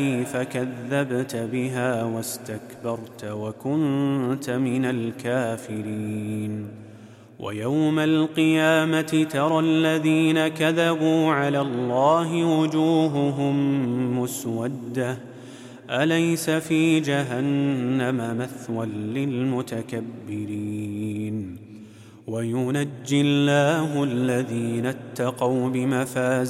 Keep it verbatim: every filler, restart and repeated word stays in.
فكذبت بها واستكبرت وكنت من الكافرين. ويوم القيامة ترى الذين كذبوا على الله وجوههم مسودة أليس في جهنم مثوى للمتكبرين. وينجي الله الذين اتقوا بمفازتهم